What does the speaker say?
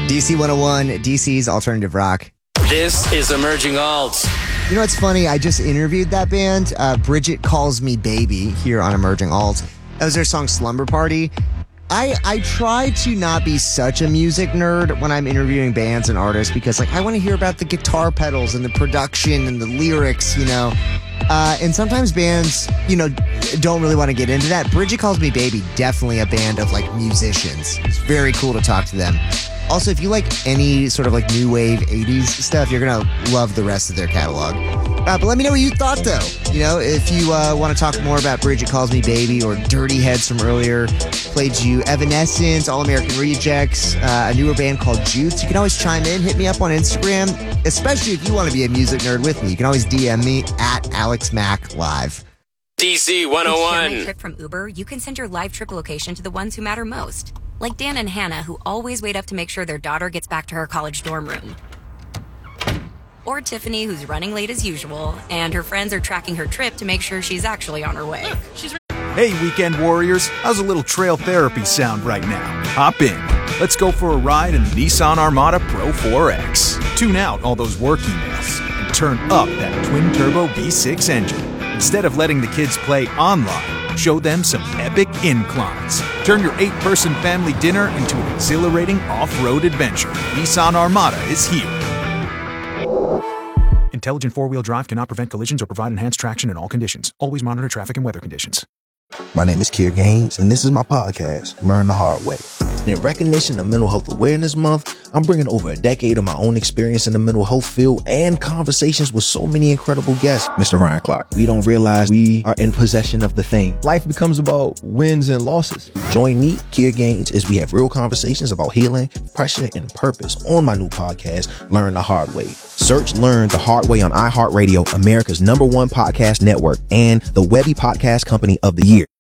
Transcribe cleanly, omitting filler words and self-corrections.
DC 101, DC's alternative rock. This is Emerging Alts. You know what's funny? I just interviewed that band, Bridget Calls Me Baby, here on Emerging Alts. That was their song Slumber Party. I try to not be such a music nerd when I'm interviewing bands and artists because, like, I want to hear about the guitar pedals and the production and the lyrics, you know. And sometimes bands, you know, don't really want to get into that. Bridget Calls Me Baby, definitely a band of, like, musicians. It's very cool to talk to them. Also, if you like any sort of like new wave 80s stuff, you're going to love the rest of their catalog. But let me know what you thought, though. You know, if you want to talk more about Bridget Calls Me Baby or Dirty Heads from earlier, played you Evanescence, All American Rejects, a newer band called Jutes, you can always chime in, hit me up on Instagram, especially if you want to be a music nerd with me. You can always DM me at AlexMacLive. DC 101. With Trip from Uber, you can send your live trip location to the ones who matter most. Like Dan and Hannah, who always wait up to make sure their daughter gets back to her college dorm room. Or Tiffany, who's running late as usual, and her friends are tracking her trip to make sure she's actually on her way. Hey, weekend warriors, how's a little trail therapy sound right now? Hop in. Let's go for a ride in the Nissan Armada Pro 4X. Tune out all those work emails and turn up that twin-turbo V6 engine. Instead of letting the kids play online, show them some epic inclines. Turn your 8-person family dinner into an exhilarating off-road adventure. Nissan Armada is here. Intelligent four-wheel drive cannot prevent collisions or provide enhanced traction in all conditions. Always monitor traffic and weather conditions. My name is Kier Gaines, and this is my podcast, Learn the Hard Way. In recognition of Mental Health Awareness Month, I'm bringing over a decade of my own experience in the mental health field and conversations with so many incredible guests. Mr. Ryan Clark, we don't realize we are in possession of the thing. Life becomes about wins and losses. Join me, Kier Gaines, as we have real conversations about healing, pressure, and purpose on my new podcast, Learn the Hard Way. Search Learn the Hard Way on iHeartRadio, America's #1 podcast network, and the Webby Podcast Company of the Year.